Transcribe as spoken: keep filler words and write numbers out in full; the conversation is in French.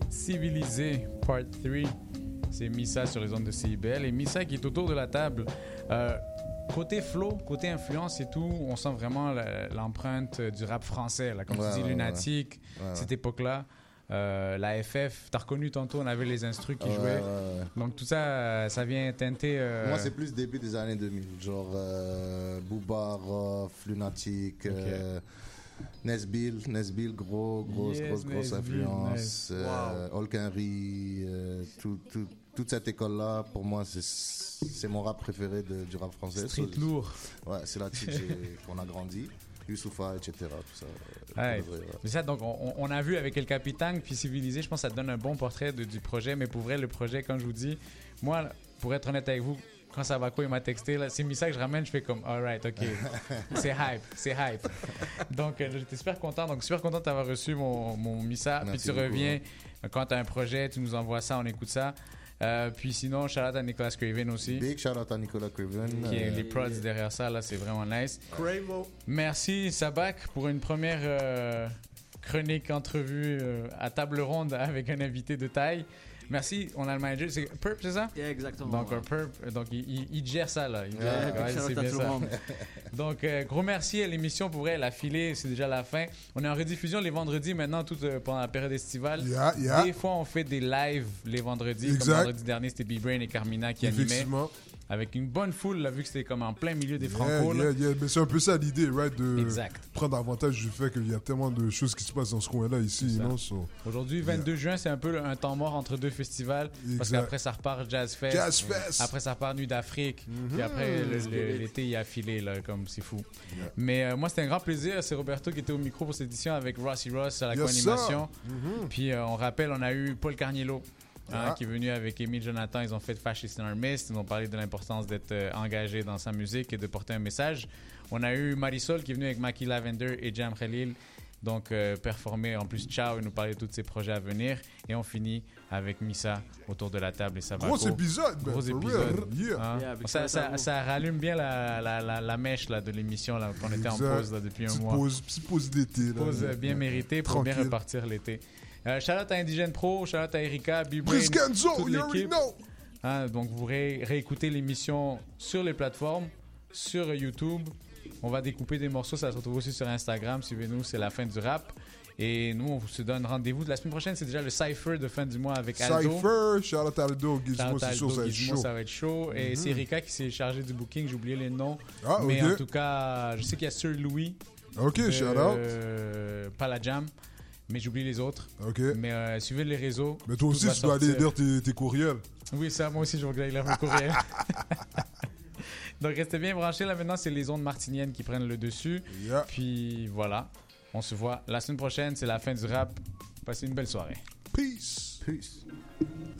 Civilisé, part trois. C'est Missa sur les ondes de C I B L. Et Missa qui est autour de la table. Euh, côté flow, côté influence et tout, on sent vraiment la, l'empreinte du rap français. Là, comme ouais, tu dis, ouais, Lunatique, ouais. Ouais, cette ouais. époque-là. Euh, la F F, t'as reconnu tantôt, on avait les instrus qui ouais, jouaient. Ouais, ouais. Donc tout ça, ça vient teinter. Euh... Moi, c'est plus début des années deux mille. Genre euh, Booba, Rof, Lunatique. Okay. Euh, Nesbill, Nesbill, gros, grosse, yes, grosse, grosse Nesbill, influence. Nice. Euh, wow. Holkenry, euh, tout, tout, toute cette école-là, pour moi, c'est, c'est mon rap préféré de, du rap français. Street so, lourd. Ouais, c'est là-dessus qu'on a grandi. Youssoufa, et cetera. Tout ça. Ouais. Vrai, ouais. C'est ça, donc on, on a vu avec El Capitan puis Civilisé, je pense que ça donne un bon portrait de, du projet. Mais pour vrai, le projet, quand je vous dis, moi, pour être honnête avec vous, quand Sabako il m'a texté, là, c'est Missa que je ramène, je fais comme alright, ok, c'est hype, c'est hype. Donc euh, j'étais super content, donc super content d'avoir reçu mon, mon Missa. Puis tu beaucoup, reviens hein. Quand tu as un projet, tu nous envoies ça, on écoute ça. Euh, puis sinon, shout out à Nicolas Craven aussi. Big shout out à Nicolas Craven. Qui est euh, les prods yeah. derrière ça, là, c'est vraiment nice. Cravo. Merci Sabak pour une première euh, chronique, entrevue euh, à table ronde avec un invité de taille. Merci, on a le manager, c'est Perp, c'est ça? Yeah, exactement. Donc, ouais. Perp, donc il, il, il gère ça, là. Il yeah, gère, yeah, ouais, c'est bien ça. Donc, euh, gros merci à l'émission pour elle, a filé, c'est déjà la fin. On est en rediffusion les vendredis maintenant, tout euh, pendant la période estivale. Yeah, yeah. Des fois, on fait des lives les vendredis. Exact. Comme vendredi dernier, c'était B-Brain et Carmina qui animaient. Avec une bonne foule, là, vu que c'était comme en plein milieu des yeah, Franco. Yeah, yeah. Mais c'est un peu ça l'idée, right? De exact. Prendre avantage du fait qu'il y a tellement de choses qui se passent dans ce coin-là ici. Non? So, aujourd'hui, vingt-deux yeah. juin, c'est un peu un temps mort entre deux festivals. Exact. Parce qu'après, ça repart Jazz Fest. Jazz Fest. Après, ça repart Nuit d'Afrique. Mm-hmm. Puis après, le, le, l'été, il a filé, là, comme c'est fou. Yeah. Mais euh, moi, c'était un grand plaisir. C'est Roberto qui était au micro pour cette édition avec Rossi Ross à la yes, co-animation. Mm-hmm. Puis euh, on rappelle, on a eu Paul Carniello. Hein, ah. qui est venu avec Émile Jonathan, ils ont fait Fascist in Our Midst, ils ont parlé de l'importance d'être euh, engagé dans sa musique et de porter un message. On a eu Marisol qui est venue avec Maki Lavender et Jam Khalil, donc euh, performer en plus Ciao et nous parler de tous ses projets à venir. Et on finit avec Missa autour de la table et Sabako. Gros épisode, gros épisode. Yeah. Hein? Yeah, ça, ça, ça rallume bien la, la, la, la mèche là, de l'émission là, qu'on était en pause là, depuis un petite mois. Pause, petite pause d'été. Là, pause là, bien là, méritée pour tranquille. Bien repartir l'été. Euh, shout out à Indigène Pro, shout out à Erika, B-Brain, toute l'équipe. Hein, donc vous ré- réécoutez l'émission sur les plateformes, sur YouTube. On va découper des morceaux, ça se retrouve aussi sur Instagram. Suivez-nous, c'est la fin du rap. Et nous, on se donne rendez-vous. La semaine prochaine, c'est déjà le Cypher de fin du mois avec Aldo. Cypher, shout out à Aldo, Gizmo, c'est chaud, ça va être chaud. Ça va être chaud. Et mm-hmm. c'est Erika qui s'est chargée du booking, j'ai oublié les noms. Ah, mais okay. en tout cas, je sais qu'il y a Sir Louis. Ok, de, shout out. Euh, pas la Jam. Mais j'oublie les autres. Ok. Mais euh, suivez les réseaux. Mais toi aussi, tu dois aller lire tes, tes courriels. Oui, ça, moi aussi, je vais aller lire mes courriels. Donc, restez bien branchés. Là, maintenant, c'est les ondes martiniennes qui prennent le dessus. Yeah. Puis, voilà. On se voit la semaine prochaine. C'est la fin du rap. Passez une belle soirée. Peace. Peace.